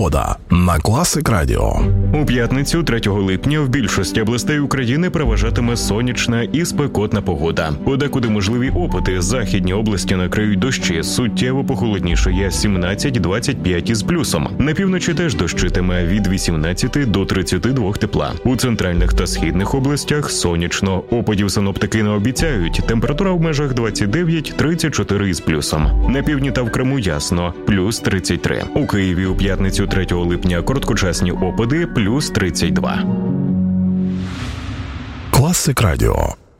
Погода на Класик Радіо. У п'ятницю, 3 липня, в більшості областей України переважатиме сонячна і спекотна погода. Подекуди можливі опади. Західні області накриють дощі. Суттєво похолоднішає 17-25 із плюсом. На півночі теж дощитиме від 18 до 32 тепла. У центральних та східних областях сонячно. Опадів синоптики не обіцяють. Температура в межах 29-34 із плюсом. На півдні та в Криму ясно. Плюс 33. У Києві у п'ятницю 3 липня короткочасні опади плюс 32. Класик Радіо.